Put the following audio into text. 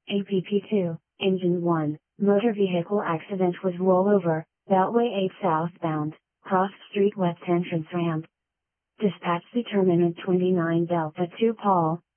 APP2, Engine 1, motor vehicle accident with rollover, Beltway 8 southbound, cross street west entrance ramp. Dispatch determinant 29 Delta 2 Paul,